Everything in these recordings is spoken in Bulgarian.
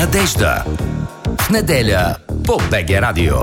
Надежда. В неделя по БГ Радио.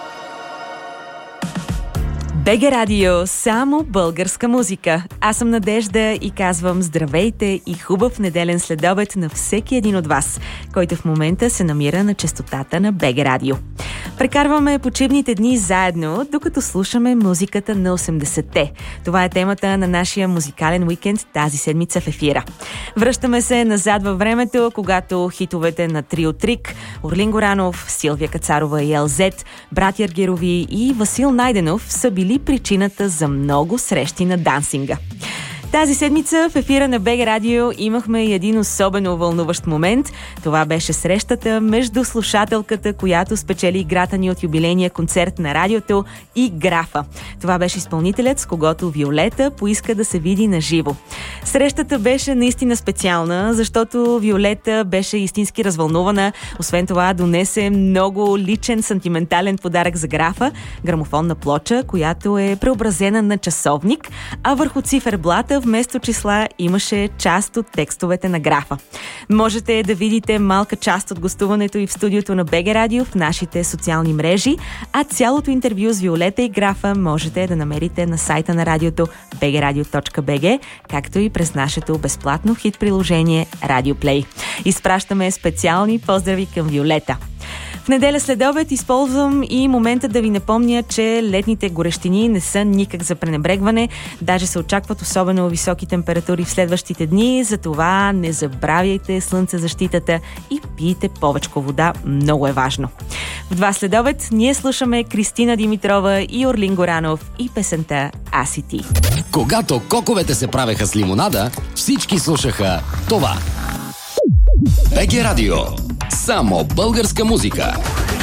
БГ Радио, само българска музика. Аз съм Надежда и казвам здравейте и хубав неделен следобед на всеки един от вас, който в момента се намира на честотата на БГ Радио. Прекарваме почивните дни заедно, докато слушаме музиката на 80-те. Това е темата на нашия музикален уикенд тази седмица в ефира. Връщаме се назад във времето, когато хитовете на Трио Трик, Орлин Горанов, Силвия Кацарова и ЛЗ, братя Аргирови и Васил Найденов са били причината за много срещи на дансинга. Тази седмица в ефира на БГ Радио имахме и един особено вълнуващ момент. Това беше срещата между слушателката, която спечели играта ни от юбилейния концерт на радиото, и Графа. Това беше изпълнителят, с когото Виолета поиска да се види на живо. Срещата беше наистина специална, защото Виолета беше истински развълнувана. Освен това донесе много личен, сантиментален подарък за Графа – грамофонна плоча, която е преобразена на часовник, а върху циферблата вместо числа имаше част от текстовете на Графа. Можете да видите малка част от гостуването и в студиото на БГ Радио в нашите социални мрежи, а цялото интервю с Виолета и Графа можете да намерите на сайта на радиото bgradio.bg, както и през нашето безплатно хит приложение Radio Play. Изпращаме специални поздрави към Виолета. В неделя следобед използвам и момента да ви напомня, че летните горещини не са никак за пренебрегване. Даже се очакват особено високи температури в следващите дни, затова не забравяйте слънцезащитата и пийте повечко вода, много е важно. В 2 следобед ние слушаме Кристина Димитрова и Орлин Горанов и песента Аз и ти. Когато коковете се правеха с лимонада, всички слушаха това. БГ Радио. Само българска музика.